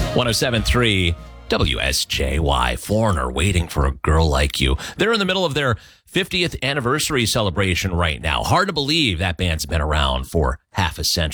107.3 WSJY. Foreigner, Waiting for a Girl Like You. They're in the middle of their 50th anniversary celebration right now. Hard to believe that band's been around for half a century.